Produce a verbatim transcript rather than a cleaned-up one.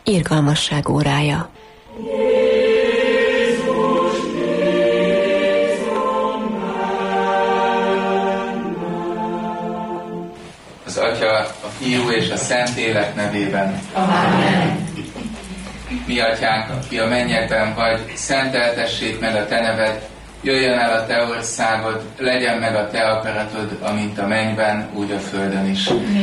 irgalmasság órája. Az Atya, a Fiú és a Szentlélek nevében. Amen. Mi Atyánk, aki a mennyekben vagy, szenteltessék meg a Te neved, jöjjön el a Te országod, legyen meg a Te akaratod, amint a mennyben, úgy a földön is.